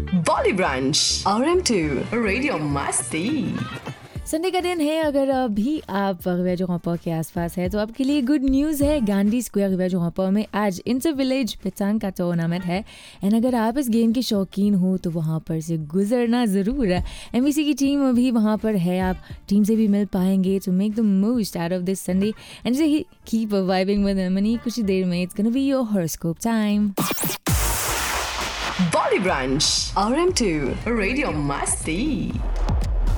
बॉली branch RM2 radio मस्ती। Sunday का दिन है। अगर अभी आप रिवेजोंपा के आसपास है तो आपके लिए गुड न्यूज़ है। गांधी स्क्वायर रिवेजोंपा में आज इंटर विलेज पिचांग का टूर्नामेंट है एंड अगर आप इस गेम के शौकीन हो तो वहाँ पर से गुजरना ज़रूर है। एमबीसी की टीम अभी वहाँ पर है, आप टीम से भी मिल पाएंगे। तो make the most out of this Sunday and keep vibing with money. कुछ ही देर में it's gonna be your horoscope time. Volley branch RM2 radio मस्ती।